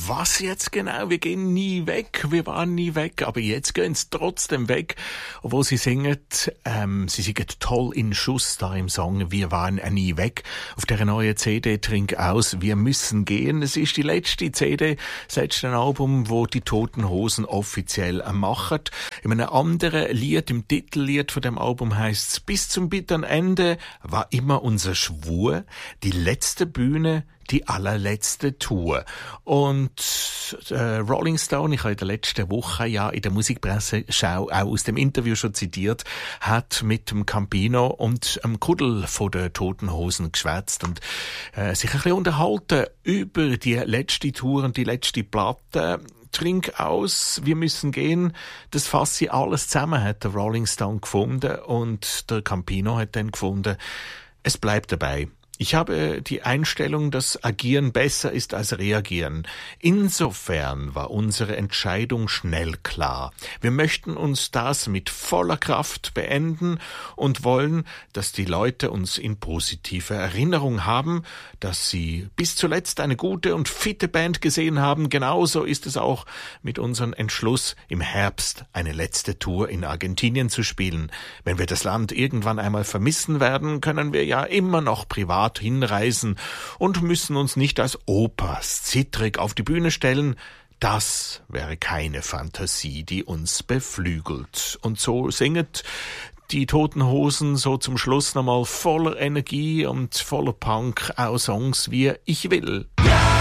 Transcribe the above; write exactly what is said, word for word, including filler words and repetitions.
was jetzt genau? Wir gehen nie weg, wir waren nie weg, aber jetzt gehen sie trotzdem weg, obwohl sie singen, ähm, sie singen toll in Schuss da im Song «Wir waren nie weg». Auf der neuen C D «Trink aus, wir müssen gehen». Es ist die letzte C D, das letzte Album, wo die Toten Hosen offiziell machen. In einem anderen Lied, im Titellied von dem Album heisst's: «Bis zum bitteren Ende war immer unser Schwur, die letzte Bühne, die allerletzte Tour». Und äh, Rolling Stone, ich habe in der letzten Woche ja in der Musikpresseschau auch aus dem Interview schon zitiert, hat mit dem Campino und dem Kuddel von den Toten Hosen geschwätzt und äh, sich ein bisschen unterhalten über die letzte Tour und die letzte Platte. «Trink aus, wir müssen gehen», das fasst sie alles zusammen, hat der Rolling Stone gefunden, und der Campino hat dann gefunden, es bleibt dabei. Ich habe die Einstellung, dass Agieren besser ist als Reagieren. Insofern war unsere Entscheidung schnell klar. Wir möchten uns das mit voller Kraft beenden und wollen, dass die Leute uns in positiver Erinnerung haben, dass sie bis zuletzt eine gute und fitte Band gesehen haben. Genauso ist es auch mit unserem Entschluss, im Herbst eine letzte Tour in Argentinien zu spielen. Wenn wir das Land irgendwann einmal vermissen werden, können wir ja immer noch privat hinreisen und müssen uns nicht als Opas zittrig auf die Bühne stellen. Das wäre keine Fantasie, die uns beflügelt. Und so singet die Toten Hosen so zum Schluss nochmal voller Energie und voller Punk auch Songs wie «Ich will».